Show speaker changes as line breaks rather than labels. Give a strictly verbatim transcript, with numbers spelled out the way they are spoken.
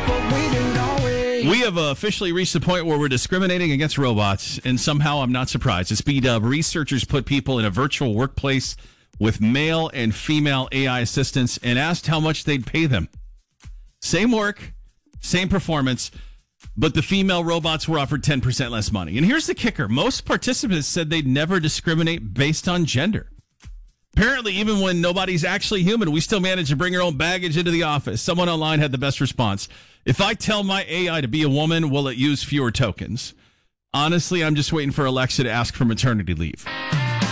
but we do, don't we?
We have officially reached the point where we're discriminating against robots, and somehow I'm not surprised. It's B-Dub. Researchers put people in a virtual workplace with male and female A I assistants and asked how much they'd pay them. Same work, same performance, but the female robots were offered ten percent less money. And here's the kicker. Most participants said they'd never discriminate based on gender. Apparently, even when nobody's actually human, we still manage to bring our own baggage into the office. Someone online had the best response. If I tell my A I to be a woman, will it use fewer tokens? Honestly, I'm just waiting for Alexa to ask for maternity leave.